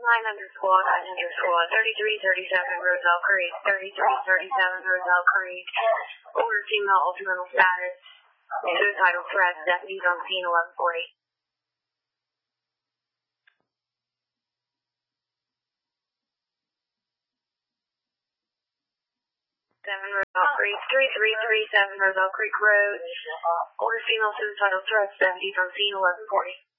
900 squad, 3337 Roselle Creek, 3337 Roselle Creek. Order female ultimental status. Suicidal threats, deputies on scene 1140. 7 Roselle Creek, 3337 Roselle Creek Road. Order female suicidal threats, deputies on scene 1140.